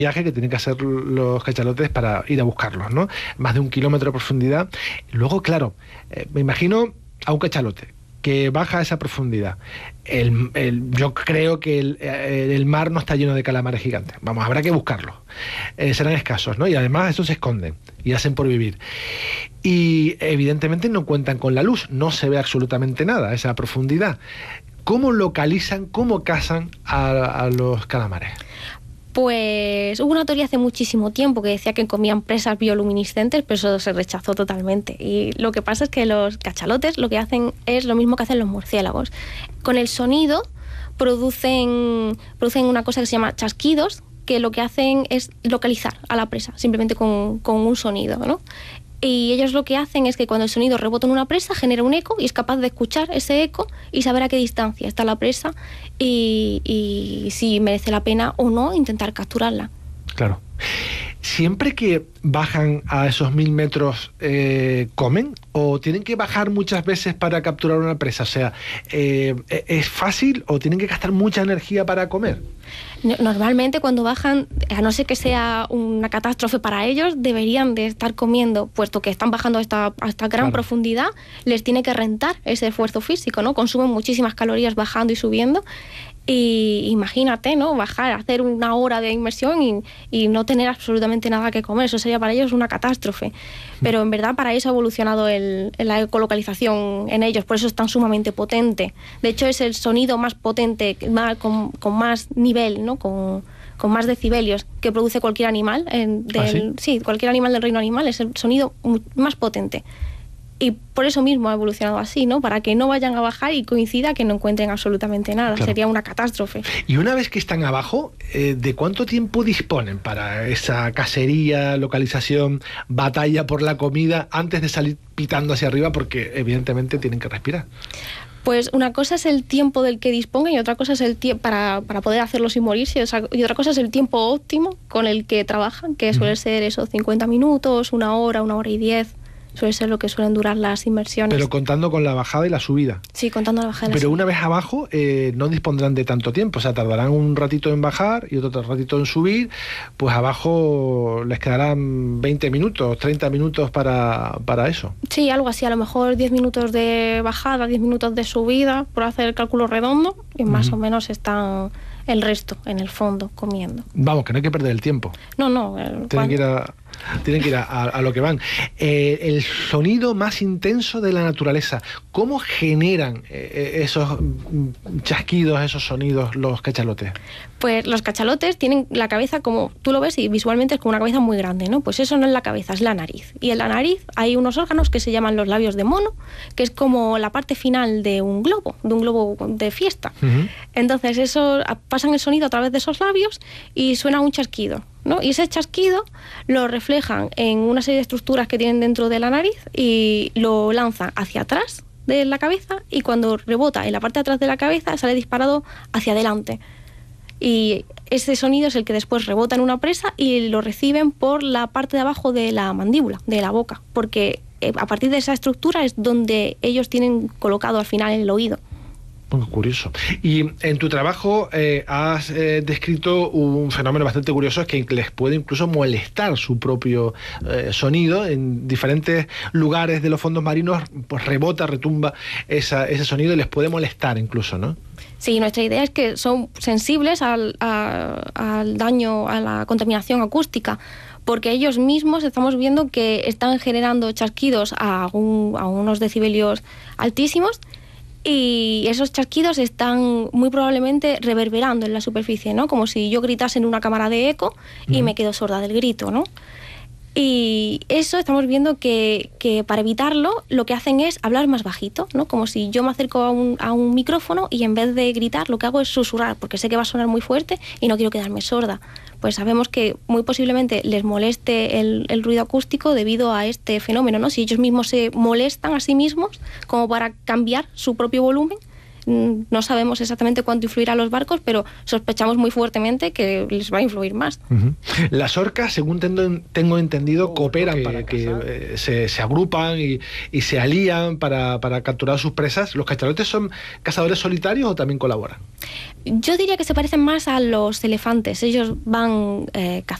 viaje que tienen que hacer los cachalotes para ir a buscarlos, ¿no? Más de 1 kilómetro de profundidad. Luego, claro, me imagino a un cachalote que baja a esa profundidad. Yo creo que el mar no está lleno de calamares gigantes. Vamos, habrá que buscarlos. Serán escasos, ¿no? Y además estos se esconden y hacen por vivir. Y evidentemente no cuentan con la luz, no se ve absolutamente nada a esa profundidad. ¿Cómo localizan, cómo cazan a los calamares? Pues hubo una teoría hace muchísimo tiempo que decía que comían presas bioluminiscentes, pero eso se rechazó totalmente. Y lo que pasa es que los cachalotes lo que hacen es lo mismo que hacen los murciélagos. Con el sonido producen una cosa que se llama chasquidos, que lo que hacen es localizar a la presa, simplemente con un sonido, ¿no? Y ellos lo que hacen es que cuando el sonido rebota en una presa genera un eco y es capaz de escuchar ese eco y saber a qué distancia está la presa y si merece la pena o no intentar capturarla. Claro. ¿Siempre que bajan a esos 1000 metros comen o tienen que bajar muchas veces para capturar una presa? O sea, ¿es fácil o tienen que gastar mucha energía para comer? Normalmente cuando bajan, a no ser que sea una catástrofe para ellos, deberían de estar comiendo, puesto que están bajando a esta gran profundidad, les tiene que rentar ese esfuerzo físico, ¿no? Consumen muchísimas calorías bajando y subiendo. Y imagínate, ¿no? Bajar, hacer 1 hora de inmersión y no tener absolutamente nada que comer. Eso sería para ellos una catástrofe. Pero en verdad para eso ha evolucionado la ecolocalización en ellos. Por eso es tan sumamente potente. De hecho es el sonido más potente, con más nivel, ¿no? Con más decibelios que produce cualquier animal. ¿Sí? Cualquier animal del reino animal es el sonido más potente. Y por eso mismo ha evolucionado así, ¿no? Para que no vayan a bajar y coincida que no encuentren absolutamente nada. Claro. Sería una catástrofe. Y una vez que están abajo, ¿de cuánto tiempo disponen para esa cacería, localización, batalla por la comida, antes de salir pitando hacia arriba? Porque evidentemente tienen que respirar. Pues una cosa es el tiempo del que dispongan y otra cosa es el tiempo para poder hacerlo sin morirse, y otra cosa es el tiempo óptimo con el que trabajan, que suele ser esos 50 minutos, 1 hora, 1 hora y 10. Suele ser lo que suelen durar las inmersiones. Pero contando con la bajada y la subida. Sí, contando la bajada y la subida. Pero una vez abajo no dispondrán de tanto tiempo, o sea, tardarán un ratito en bajar y otro ratito en subir, pues abajo les quedarán 20 minutos, 30 minutos para eso. Sí, algo así, a lo mejor 10 minutos de bajada, 10 minutos de subida, por hacer el cálculo redondo, y más o menos están el resto en el fondo comiendo. Vamos, que no hay que perder el tiempo. No. Tienen que ir a lo que van. El sonido más intenso de la naturaleza. ¿Cómo generan esos chasquidos, esos sonidos los cachalotes? Pues los cachalotes tienen la cabeza como, tú lo ves y visualmente es como una cabeza muy grande, ¿no? Pues eso no es la cabeza, es la nariz. Y en la nariz hay unos órganos que se llaman los labios de mono, que es como la parte final de un globo de fiesta. Entonces pasan el sonido a través de esos labios y suena un chasquido, ¿no? Y ese chasquido lo reflejan en una serie de estructuras que tienen dentro de la nariz y lo lanzan hacia atrás de la cabeza y cuando rebota en la parte de atrás de la cabeza sale disparado hacia adelante. Y ese sonido es el que después rebota en una presa y lo reciben por la parte de abajo de la mandíbula, de la boca, porque a partir de esa estructura es donde ellos tienen colocado al final el oído. Muy curioso. Y en tu trabajo has descrito un fenómeno bastante curioso, es que les puede incluso molestar su propio sonido. En diferentes lugares de los fondos marinos pues rebota, retumba ese sonido y les puede molestar incluso, ¿no? Sí, nuestra idea es que son sensibles al daño, a la contaminación acústica, porque ellos mismos estamos viendo que están generando chasquidos a unos decibelios altísimos. Y esos chasquidos están muy probablemente reverberando en la superficie, ¿no? Como si yo gritase en una cámara de eco y me quedo sorda del grito, ¿no? Y eso estamos viendo que para evitarlo lo que hacen es hablar más bajito, ¿no? Como si yo me acerco a un micrófono y en vez de gritar lo que hago es susurrar, porque sé que va a sonar muy fuerte y no quiero quedarme sorda. Pues sabemos que muy posiblemente les moleste el ruido acústico debido a este fenómeno, ¿no? Si ellos mismos se molestan a sí mismos como para cambiar su propio volumen, No sabemos exactamente cuánto influirá a los barcos, pero sospechamos muy fuertemente que les va a influir más. Las orcas, según tengo entendido, cooperan para que se agrupan y se alían para capturar sus presas. ¿Los cachalotes son cazadores solitarios o también colaboran? Yo diría que se parecen más a los elefantes. Ellos van